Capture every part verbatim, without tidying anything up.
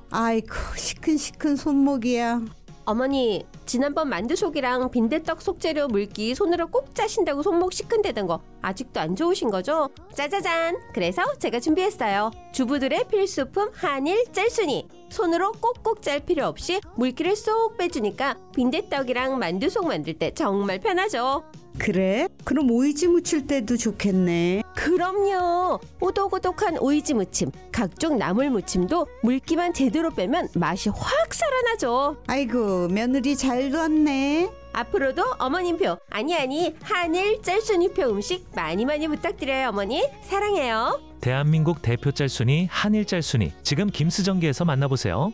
아이고 시큰시큰 손목이야. 어머니, 지난번 만두속이랑 빈대떡 속재료 물기 손으로 꼭 짜신다고 손목 시큰대던 거 아직도 안 좋으신 거죠? 짜자잔! 그래서 제가 준비했어요. 주부들의 필수품 한일 짤순이. 손으로 꼭꼭 짤 필요 없이 물기를 쏙 빼주니까 빈대떡이랑 만두속 만들 때 정말 편하죠. 그래? 그럼 오이지 무칠 때도 좋겠네. 그럼요. 오독오독한 오이지 무침, 각종 나물 무침도 물기만 제대로 빼면 맛이 확 살아나죠. 아이고 며느리 잘 뒀네. 앞으로도 어머님표, 아니 아니 한일 짤순이표 음식 많이 많이 부탁드려요. 어머니 사랑해요. 대한민국 대표 짤순이 한일 짤순이, 지금 김수정기에서 만나보세요.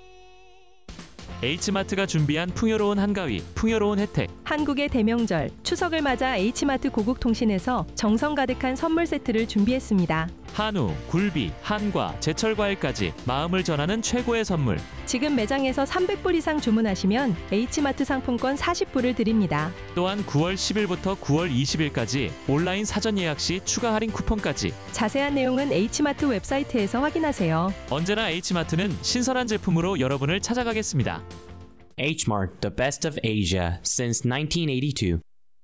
H마트가 준비한 풍요로운 한가위, 풍요로운 혜택. 한국의 대명절, 추석을 맞아 H마트 고국통신에서 정성 가득한 선물 세트를 준비했습니다. 한우, 굴비, 한과, 제철 과일까지 마음을 전하는 최고의 선물. 지금 매장에서 삼백 불 이상 주문하시면 H마트 상품권 사십 불을 드립니다. 또한 구월 십일부터 구월 이십일까지 온라인 사전 예약 시 추가 할인 쿠폰까지. 자세한 내용은 H마트 웹사이트에서 확인하세요. 언제나 H마트는 신선한 제품으로 여러분을 찾아가겠습니다. H-Mart, the best of Asia since nineteen eighty-two.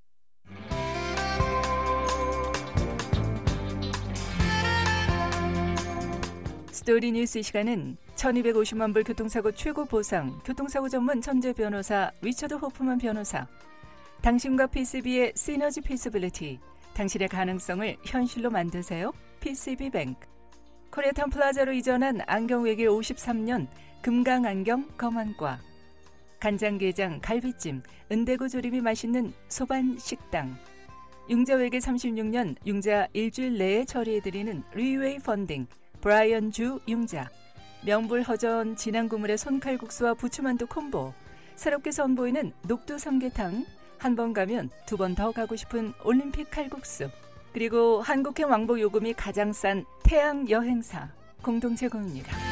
스토리 뉴스 시간은 천이백오십만 불 교통사고 최고 보상, 교통사고 전문 천재 변호사 리처드 호프만 변호사, 당신과 피씨비의 시너지 피서빌리티, 당신의 가능성을 현실로 만드세요. 피씨비뱅크. 코리아타운 플라자로 이전한 안경외길 오십삼 년 금강안경 검안과, 간장게장, 갈비찜, 은대구 조림이 맛있는 소반식당, 융자외길 삼십육 년 융자 일주일 내에 처리해드리는 리웨이 펀딩, 브라이언 주 융자, 명불허전 진한국물의 손칼국수와 부추만두 콤보, 새롭게 선보이는 녹두 삼계탕, 한 번 가면 두 번 더 가고 싶은 올림픽 칼국수, 그리고 한국행 왕복 요금이 가장 싼 태양 여행사 공동 제공입니다.